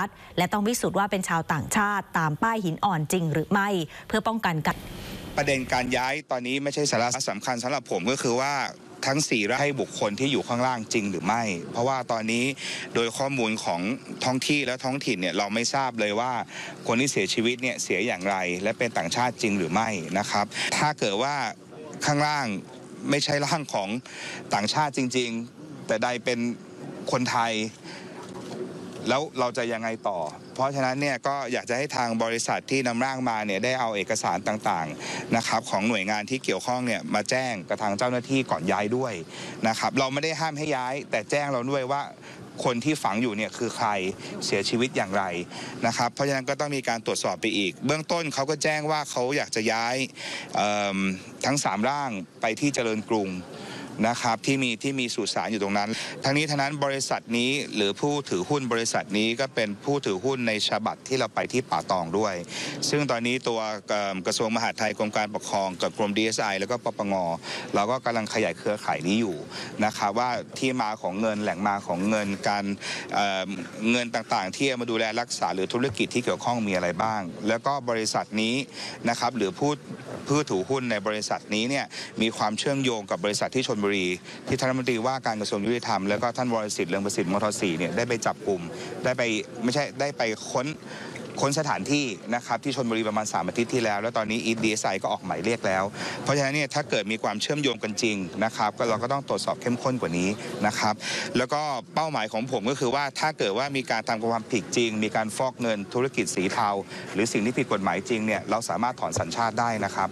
ชัดและต้องพิสูจน์ว่าเป็นชาวต่างชาติตามป้ายหินอ่อนจริงหรือไม่เพื่อป้องกันการประเด็นการย้ายตอนนี้ไม่ใช่สาระสำคัญสำหรับผมก็คือว่าทั้ง4ไร่บุคคลที่อยู่ข้างล่างจริงหรือไม่เพราะว่าตอนนี้โดยข้อมูลของท้องที่และท้องถิ่นเนี่ยเราไม่ทราบเลยว่าคนที่เสียชีวิตเนี่ยเสียอย่างไรและเป็นต่างชาติจริงหรือไม่นะครับถ้าเกิดว่าข้างล่างไม่ใช่ร่างของต่างชาติจริงๆแต่ใดเป็นคนไทยแล้วเราจะยังไงต่อเพราะฉะนั้นเนี่ยก็อยากจะให้ทางบริษัทที่นำร่างมาเนี่ยได้เอาเอกสารต่างๆนะครับของหน่วยงานที่เกี่ยวข้องเนี่ยมาแจ้งกับทางเจ้าหน้าที่ก่อนย้ายด้วยนะครับเราไม่ได้ห้ามให้ย้ายแต่แจ้งเราด้วยว่าคนที่ฝังอยู่เนี่ยคือใครเสียชีวิตอย่างไรนะครับเพราะฉะนั้นก็ต้องมีการตรวจสอบไปอีกเบื้องต้นเขาก็แจ้งว่าเขาอยากจะย้ายทั้ง3ร่างไปที่เจริญกรุงนะครับที่มีสุสานอยู่ตรงนั้นทั้งนี้ทั้งนั้นบริษัทนี้หรือผู้ถือหุ้นบริษัทนี้ก็เป็นผู้ถือหุ้นในฉบับที่เราไปที่ป่าตองด้วยซึ่งตอนนี้ตัวกระทรวงมหาดไทยกรมการปกครองกับกรม DSI แล้วก็ปปงเราก็กำลังขยายเครือข่ายนี้อยู่นะครับว่าที่มาของเงินแหล่งมาของเงินการเงินต่างๆที่มาดูแลรักษาหรือธุรกิจที่เกี่ยวข้องมีอะไรบ้างแล้วก็บริษัทนี้นะครับหรือผู้ถือหุ้นในบริษัทนี้เนี่ยมีความเชื่อมโยงกับบริษัทที่ชลบุรีที่ท่านรัฐมนตรีว่าการกระทรวงยุติธรรมแล้วก็ท่านวรสิทธิ์เรืองประสิทธิ์มท.4เนี่ยได้ไปจับกลุ่มได้ไปค้นสถานที่นะครับที่ชลบุรีประมาณ3 อาทิตย์ที่แล้วแล้วตอนนี้ DSI ก็ออกหมายเรียกแล้วเพราะฉะนั้นเนี่ยถ้าเกิดมีความเชื่อมโยงกันจริงนะครับก็เราก็ต้องตรวจสอบเข้มข้นกว่านี้นะครับแล้วก็เป้าหมายของผมก็คือว่าถ้าเกิดว่ามีการทำความผิดจริงมีการฟอกเงินธุรกิจสีเทาหรือสิ่งที่ผิดกฎหมายจริงเนี่ยเราสามารถถอนสัญชาติได้นะครับ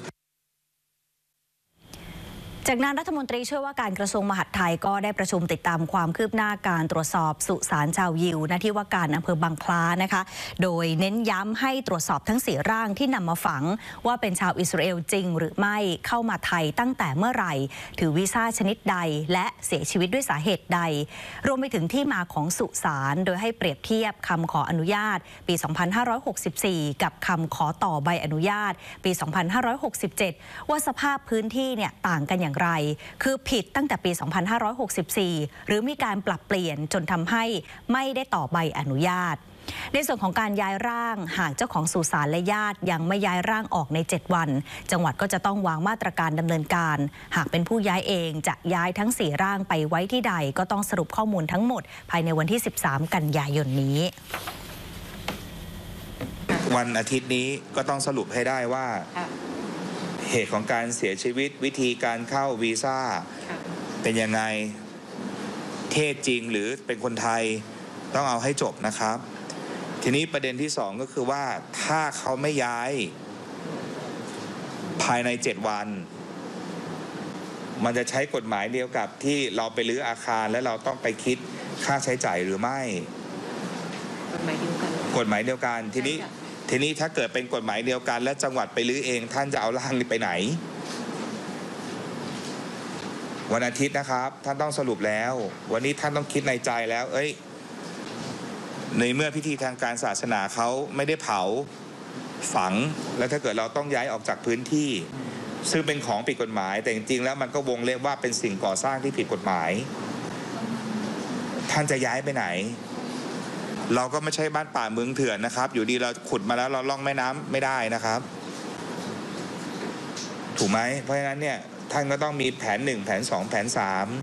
จากนั้นรัฐมนตรีช่วยว่าการกระทรวงมหาดไทยก็ได้ประชุมติดตามความคืบหน้าการตรวจสอบสุสานชาวยิวณที่ว่าการอำเภอบางคล้านะคะโดยเน้นย้ำให้ตรวจสอบทั้ง4ร่างที่นำมาฝังว่าเป็นชาวอิสราเอลจริงหรือไม่เข้ามาไทยตั้งแต่เมื่อไหร่ถือวีซ่าชนิดใดและเสียชีวิตด้วยสาเหตุใดรวมไปถึงที่มาของสุสานโดยให้เปรียบเทียบคำขออนุญาตปี 2564 กับคำขอต่อใบอนุญาตปี 2567 ว่าสภาพพื้นที่เนี่ยต่างกันอย่างไรคือผิดตั้งแต่ปี 2564 หรือมีการปรับเปลี่ยนจนทำให้ไม่ได้ต่อใบอนุญาตในส่วนของการย้ายร่างหากเจ้าของสุสานและญาติยังไม่ย้ายร่างออกใน7 วันจังหวัดก็จะต้องวางมาตรการดำเนินการหากเป็นผู้ย้ายเองจะย้ายทั้ง4ร่างไปไว้ที่ใดก็ต้องสรุปข้อมูลทั้งหมดภายในวันที่ 13 กันยายนนี้วันอาทิตย์นี้ก็ต้องสรุปให้ได้ว่าเหตุของการเสียชีวิตวิธีการเข้าวีซ่าเป็นยังไงเทศจริงหรือเป็นคนไทยต้องเอาให้จบนะครับทีนี้ประเด็นที่2ก็คือว่าถ้าเขาไม่ย้ายภายใน7 วันมันจะใช้กฎหมายเดียวกับที่เราไปรื้ออาคารและเราต้องไปคิดค่าใช้จ่ายหรือไม่กฎหมายเดียวกันทีนี้ถ้าเกิดเป็นกฎหมายเดียวกันและจังหวัดไปรื้อเองท่านจะเอาร่างนี้ไปไหนวันอาทิตย์นะครับท่านต้องสรุปแล้ววันนี้ท่านต้องคิดในใจแล้วในเมื่อพิธีทางการศาสนาเขาไม่ได้เผาฝังแล้วถ้าเกิดเราต้องย้ายออกจากพื้นที่ซึ่งเป็นของผิดกฎหมายแต่จริงๆแล้วมันก็วงเล็บว่าเป็นสิ่งก่อสร้างที่ผิดกฎหมายท่านจะย้ายไปไหนเราก็ไม่ใช่บ้านป่าเมืองเถื่อนนะครับอยู่ดีเราขุดมาแล้วเราล่องแม่น้ำไม่ได้นะครับถูกไหมเพราะฉะนั้นเนี่ยท่านก็ต้องมีแผน1แผน2แผน3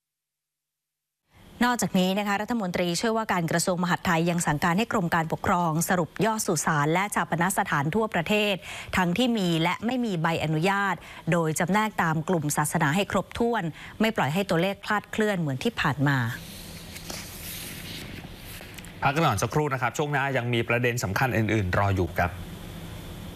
นอกจากนี้นะคะรัฐมนตรีช่วยว่าการกระทรวงมหาดไทยยังสั่งการให้กรมการปกครองสรุปยอดสุสานและฌาปนสถานทั่วประเทศทั้งที่มีและไม่มีใบอนุญาตโดยจำแนกตามกลุ่มศาสนาให้ครบถ้วนไม่ปล่อยให้ตัวเลขคลาดเคลื่อนเหมือนที่ผ่านมาพักกันก่อนสักครู่นะครับช่วงหน้ายังมีประเด็นสำคัญอื่นๆรออยู่ครับ